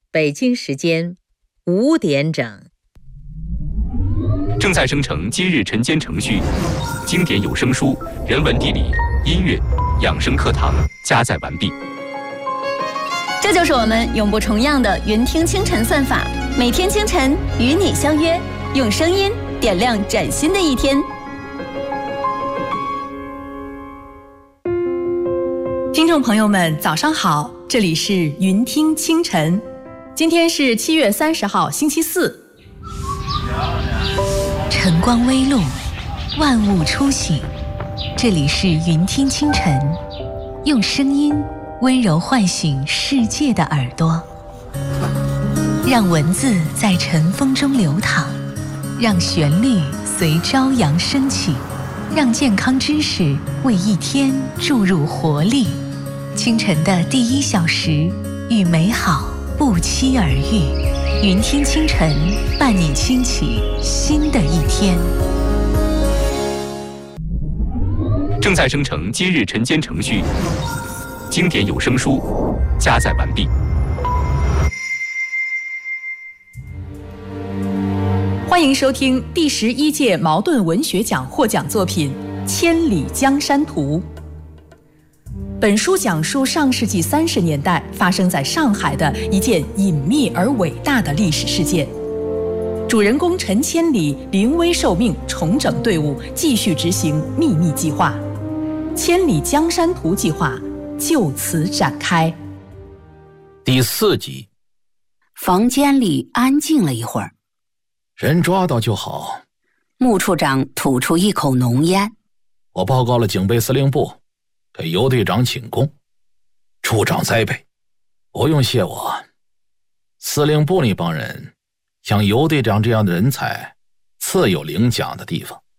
北京时间5点整。 正在生成今日晨间程序，经典有声书、人文地理、音乐、养生课堂加载完毕。 这就是我们永不重样的云听清晨算法，每天清晨与你相约，用声音点亮崭新的一天。 听众朋友们，早上好，这里是云听清晨，今天是7月30号，星期四。 晨光微露，万物初醒，这里是云听清晨，用声音温柔唤醒世界的耳朵，让文字在晨风中流淌，让旋律随朝阳升起，让健康知识为一天注入活力。清晨的第1小时，与美好不期而遇。云听清晨，伴你轻启新的一天。 正在生成今日晨间程序，经典有声书加载完毕。 欢迎收听第11届茅盾文学奖获奖作品《千里江山图》。本书讲述上世纪30年代发生在上海的一件隐秘而伟大的历史事件。主人公陈千里临危受命，重整队伍，继续执行秘密计划。千里江山图计划就此展开。 第4集。 房间里安静了一会儿， 人抓到就好。 穆处长吐出一口浓烟。 我报告了警备司令部，给尤队长请功，处长栽培，不用谢我。司令部那帮人像尤队长这样的人才，自有领奖的地方。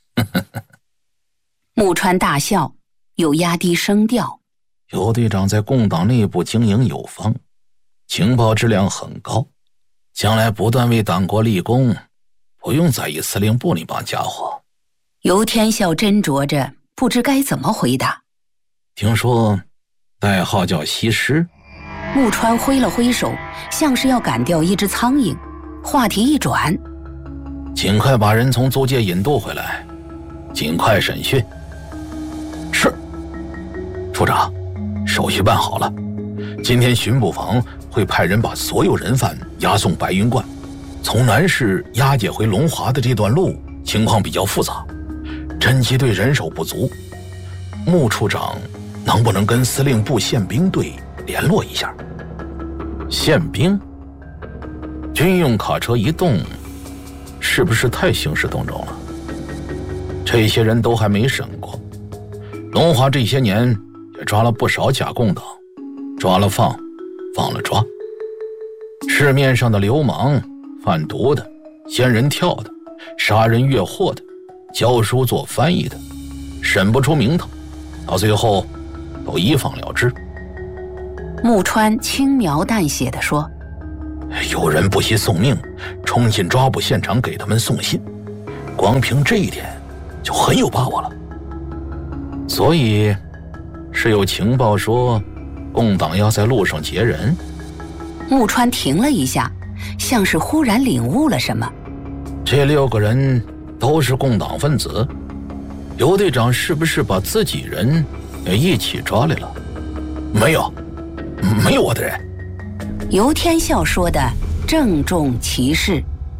穆川大笑，又压低声调。 尤队长在共党内部经营有方，情报质量很高，将来不断为党国立功，不用在意司令部那帮家伙。 尤天笑斟酌着，不知该怎么回答。 听说代号叫西施。 穆川挥了挥手，像是要赶掉一只苍蝇，话题一转， 尽快把人从租界引渡回来，尽快审讯。是。处长，手续办好了，今天巡捕房会派人把所有人犯押送白云观。从南市押解回龙华的这段路情况比较复杂，侦缉队人手不足。穆处长能不能跟司令部宪兵队联络一下？宪兵？军用卡车一动，是不是太兴师动众了？这些人都还没审过。龙华这些年也抓了不少假共党，抓了放，放了抓。市面上的流氓、贩毒的、仙人跳的、杀人越货的、教书做翻译的，审不出名头，到最后都一放了之。 穆川轻描淡写地说， 有人不惜送命冲进抓捕现场给他们送信，光凭这一点就很有把握了。所以是有情报说共党要在路上劫人。 穆川停了一下，像是忽然领悟了什么。 这6个人都是共党分子，尤队长是不是把自己人也一起抓来了？没有我的人。 尤天笑说的郑重其事。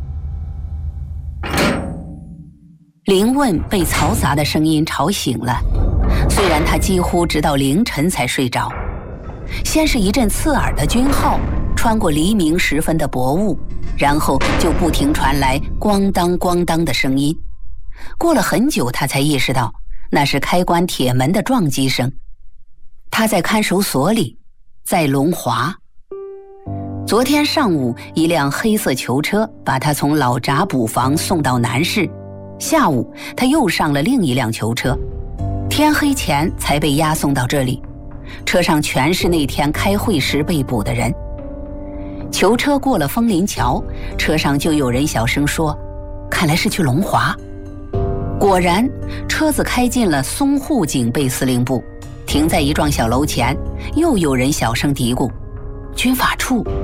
林问被嘈杂的声音吵醒了，虽然他几乎直到凌晨才睡着。先是一阵刺耳的军号穿过黎明时分的薄雾，然后就不停传来咣当咣当的声音。过了很久，他才意识到那是开关铁门的撞击声。他在看守所里，在龙华。昨天上午，一辆黑色囚车把他从老闸捕房送到南市，下午他又上了另一辆囚车，天黑前才被押送到这里。车上全是那天开会时被捕的人。囚车过了枫林桥，车上就有人小声说，看来是去龙华。果然，车子开进了淞沪警备司令部，停在一幢小楼前，又有人小声嘀咕，军法处。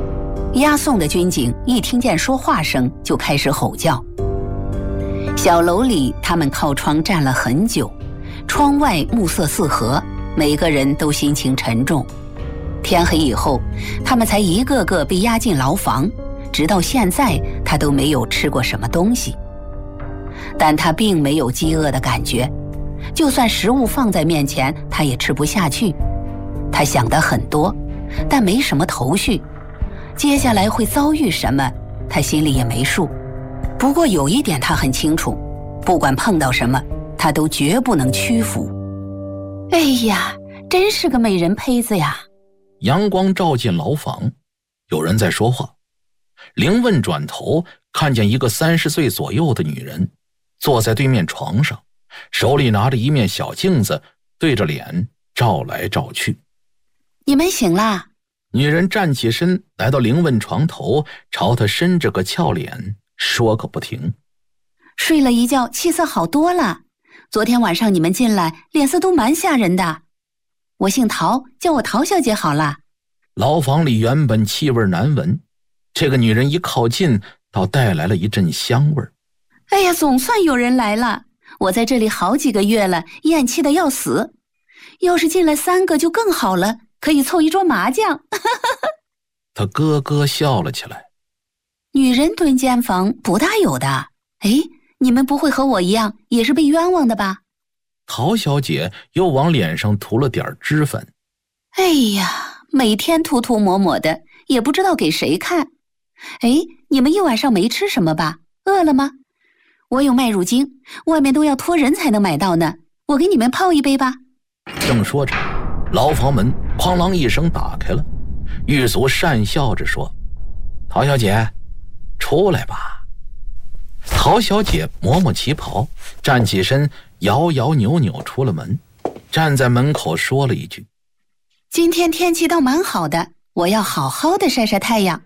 押送的军警一听见说话声就开始吼叫。小楼里他们靠窗站了很久，窗外暮色四合，每个人都心情沉重。天黑以后，他们才一个个被押进牢房，直到现在他都没有吃过什么东西。但他并没有饥饿的感觉，就算食物放在面前他也吃不下去。他想得很多，但没什么头绪，接下来会遭遇什么他心里也没数。不过有一点他很清楚，不管碰到什么他都绝不能屈服。哎呀，真是个美人胚子呀！ 阳光照进牢房，有人在说话。凌问转头看见一个30岁左右的女人坐在对面床上，手里拿着一面小镜子，对着脸照来照去。 你们醒啦？ 女人站起身来到凌问床头，朝他伸着个俏脸，说个不停。 睡了一觉，气色好多了。昨天晚上你们进来，脸色都蛮吓人的。我姓陶，叫我陶小姐好了。 牢房里原本气味难闻，这个女人一靠近，倒带来了一阵香味。 哎呀，总算有人来了。我在这里好几个月了，厌气的要死。要是进来3个就更好了，可以凑一桌麻将。 他咯咯笑了起来。 女人蹲监房不大有的。哎，你们不会和我一样也是被冤枉的吧？ 陶小姐又往脸上涂了点脂粉。 哎呀，每天涂涂抹抹的，也不知道给谁看。哎，你们一晚上没吃什么吧？饿了吗？我有麦乳精，外面都要托人才能买到呢，我给你们泡一杯吧。 正说着，牢房门哐啷一声打开了，狱卒讪笑着说：陶小姐，出来吧。陶小姐抹抹旗袍，站起身，摇摇扭扭出了门，站在门口说了一句： 今天天气倒蛮好的，我要好好的晒晒太阳。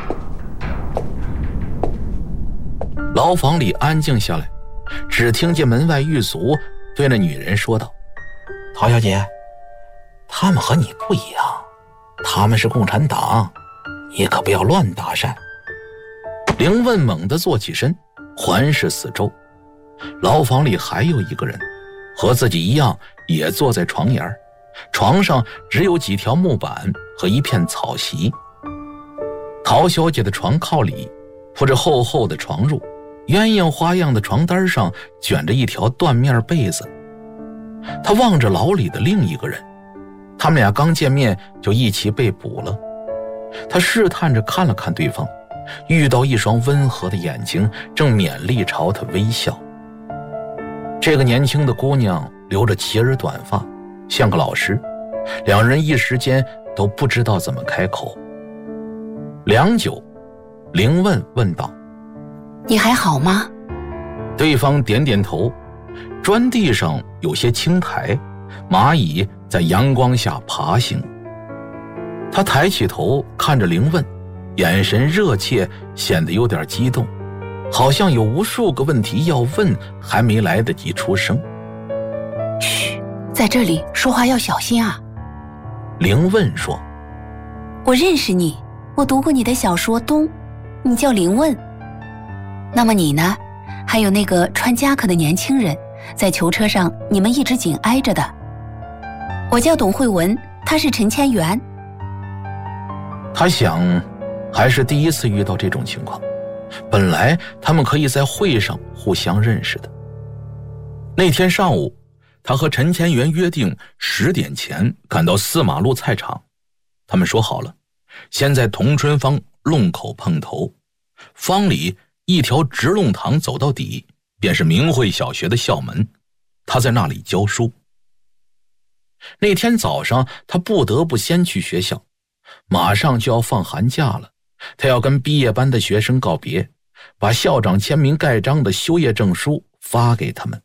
牢房里安静下来，只听见门外狱卒对那女人说道：陶小姐，他们和你不一样，他们是共产党，你可不要乱搭讪。凌问猛地坐起身，环视四周，牢房里还有一个人，和自己一样也坐在床沿，床上只有几条木板和一片草席。陶小姐的床靠里铺着厚厚的床褥，鸳鸯花样的床单上卷着一条缎面被子。她望着牢里的另一个人，他们俩刚见面就一起被捕了。她试探着看了看对方，遇到一双温和的眼睛正勉力朝她微笑。这个年轻的姑娘留着齐耳短发，像个老师，两人一时间都不知道怎么开口。良久，凌问问道： 你还好吗？ 对方点点头。砖地上有些青苔，蚂蚁在阳光下爬行。他抬起头看着凌问，眼神热切，显得有点激动，好像有无数个问题要问，还没来得及出声。 嘘，在这里说话要小心啊。 凌问说： 我认识你，我读过你的小说《冬》，你叫凌问。那么你呢？还有那个穿夹克的年轻人，在囚车上你们一直紧挨着的。我叫董慧文，他是陈千元。 他想，还是第一次遇到这种情况，本来他们可以在会上互相认识的。那天上午，他和陈千元约定10点前赶到4马路菜场，他们说好了，先在同春坊弄口碰头，坊里一条直弄堂走到底，便是明慧小学的校门，他在那里教书。那天早上他不得不先去学校，马上就要放寒假了，他要跟毕业班的学生告别，把校长签名盖章的休业证书发给他们。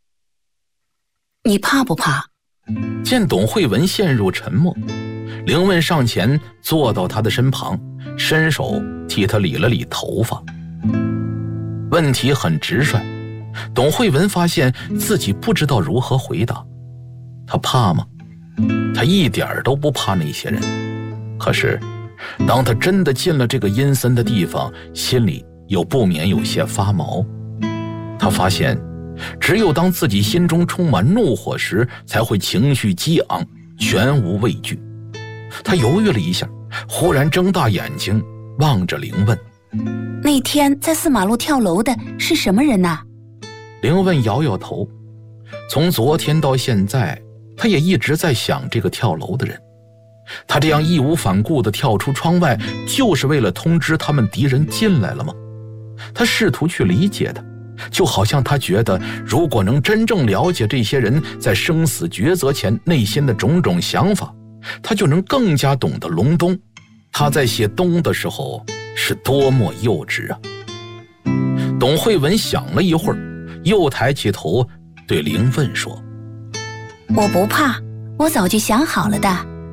你怕不怕？ 见董慧文陷入沉默，凌问上前坐到他的身旁，伸手替他理了理头发。问题很直率，董慧文发现自己不知道如何回答。他怕吗？他一点都不怕那些人，可是当他真的进了这个阴森的地方，心里又不免有些发毛。他发现只有当自己心中充满怒火时，才会情绪激昂，全无畏惧。他犹豫了一下，忽然睁大眼睛望着灵问： 那天在4马路跳楼的是什么人啊？ 灵问摇摇头，从昨天到现在，他也一直在想这个跳楼的人。他这样义无反顾地跳出窗外，就是为了通知他们敌人进来了吗？他试图去理解他，就好像他觉得，如果能真正了解这些人在生死抉择前内心的种种想法，他就能更加懂得隆冬他在写冬的时候是多么幼稚啊。董慧文想了一会儿，又抬起头对灵问说： 我不怕，我早就想好了的。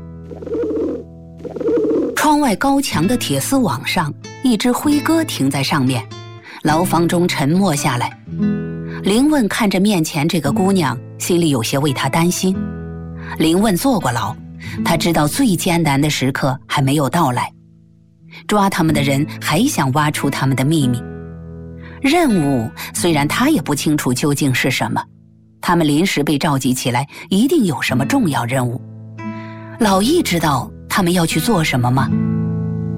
窗外高墙的铁丝网上，一只灰鸽停在上面，牢房中沉默下来。灵问看着面前这个姑娘，心里有些为她担心。灵问坐过牢，他知道最艰难的时刻还没有到来，抓他们的人还想挖出他们的秘密。任务虽然他也不清楚究竟是什么，他们临时被召集起来，一定有什么重要任务。老易知道他们要去做什么吗？